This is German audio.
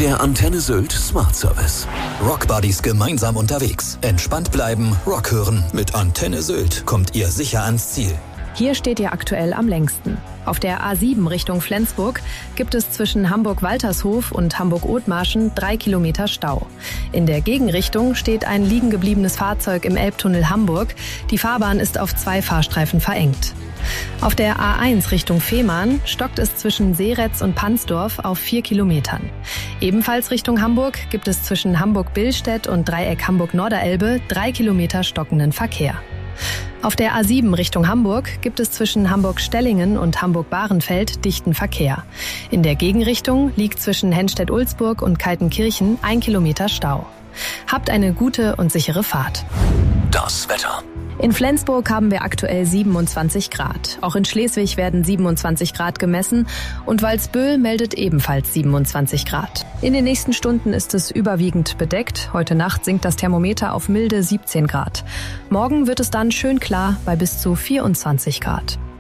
Der Antenne Sylt Smart Service. Rockbuddies gemeinsam unterwegs. Entspannt bleiben, Rock hören. Mit Antenne Sylt kommt ihr sicher ans Ziel. Hier steht ihr aktuell am längsten. Auf der A7 Richtung Flensburg gibt es zwischen Hamburg-Waltershof und Hamburg-Othmarschen 3 Kilometer Stau. In der Gegenrichtung steht ein liegen gebliebenes Fahrzeug im Elbtunnel Hamburg. Die Fahrbahn ist auf 2 Fahrstreifen verengt. Auf der A1 Richtung Fehmarn stockt es zwischen Seretz und Pansdorf auf 4 Kilometern. Ebenfalls Richtung Hamburg gibt es zwischen Hamburg-Billstedt und Dreieck Hamburg-Norderelbe 3 Kilometer stockenden Verkehr. Auf der A7 Richtung Hamburg gibt es zwischen Hamburg-Stellingen und Hamburg-Bahrenfeld dichten Verkehr. In der Gegenrichtung liegt zwischen Henstedt-Ulzburg und Kaltenkirchen 1 Kilometer Stau. Habt eine gute und sichere Fahrt. Das Wetter. In Flensburg haben wir aktuell 27 Grad. Auch in Schleswig werden 27 Grad gemessen und Walsböhl meldet ebenfalls 27 Grad. In den nächsten Stunden ist es überwiegend bedeckt. Heute Nacht sinkt das Thermometer auf milde 17 Grad. Morgen wird es dann schön klar bei bis zu 24 Grad.